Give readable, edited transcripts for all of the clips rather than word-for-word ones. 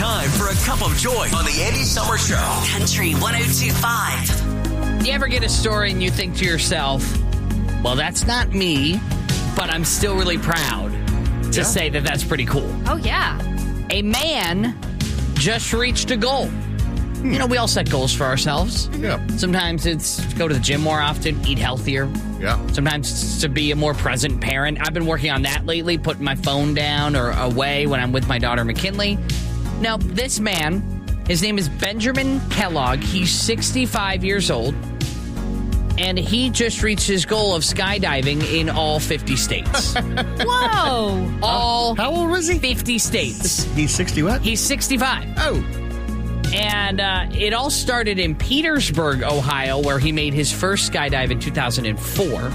time for a cup of joy on the Andy Summer Show. Country 102.5. You ever get a story and you think to yourself, well, that's not me, but I'm still really proud to say that that's pretty cool. Oh, yeah. A man just reached a goal. You know, we all set goals for ourselves. Yeah. Sometimes it's to go to the gym more often, eat healthier. Yeah. Sometimes it's to be a more present parent. I've been working on that lately, putting my phone down or away when I'm with my daughter McKinley. Now, this man, his name is Benjamin Kellogg. He's 65 years old. And he just reached his goal of skydiving in all 50 states. Whoa. All How old was he? 50 states. He's 60 what? He's 65. Oh. And it all started in Petersburg, Ohio, where he made his first skydive in 2004.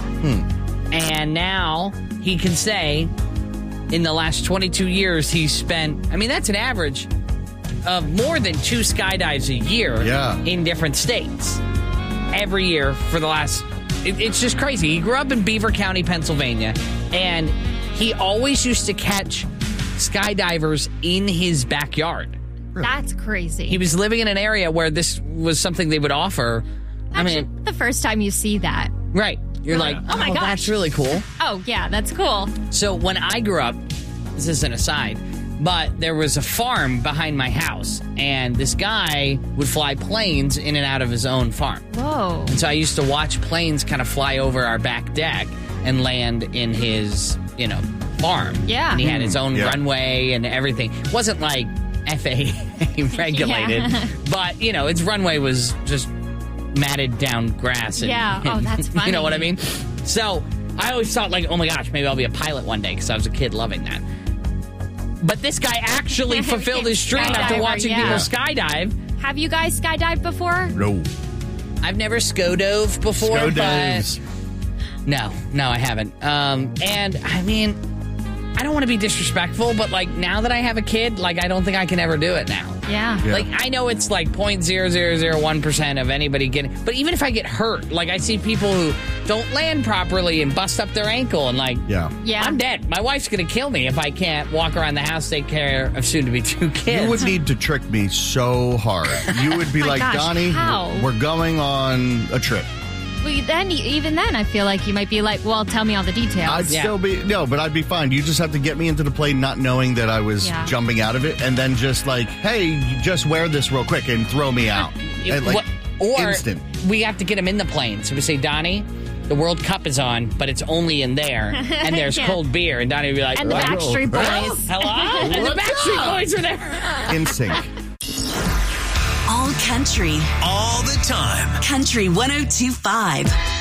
And now he can say in the last 22 years he's spent, I mean, that's an average of more than 2 skydives a year in different states. Every year for the last, it's just crazy. He grew up in Beaver County, Pennsylvania, and he always used to catch skydivers in his backyard. That's crazy. He was living in an area where this was something they would offer. Actually, the first time you see that. Right. You're like, oh my gosh. That's really cool. Oh, yeah, that's cool. So when I grew up, this is an aside, but there was a farm behind my house, and this guy would fly planes in and out of his own farm. Whoa. And so I used to watch planes kind of fly over our back deck and land in his, farm. Yeah. And he had his own runway and everything. It wasn't like FAA regulated, but, its runway was just matted down grass. And, oh, that's funny. You know what I mean? So I always thought, like, oh my gosh, maybe I'll be a pilot one day because I was a kid loving that. But this guy actually fulfilled his dream after watching people skydive. Have you guys skydived before? No. I've never skodove before. Skodove. But no, I haven't. And I mean, I don't want to be disrespectful, but like now that I have a kid, like I don't think I can ever do it now. Yeah. Like I know it's like 0.0001% of anybody getting, but even if I get hurt, like I see people who don't land properly and bust up their ankle and like, I'm dead. My wife's going to kill me if I can't walk around the house, take care of soon-to-be 2 kids. You would need to trick me so hard. You would be like, gosh, Donnie, how? we're going on a trip. Well, even then, I feel like you might be like, well, tell me all the details. I'd still be, but I'd be fine. You just have to get me into the plane not knowing that I was jumping out of it and then just like, hey, just wear this real quick and throw me out. And or instant. We have to get him in the plane. So we say, Donnie, the World Cup is on, but it's only in there, and there's cold beer. And Donnie would be like, and the Backstreet Boys. Hello? And the Backstreet Boys are there. In sync. All country. All the time. Country 102.5.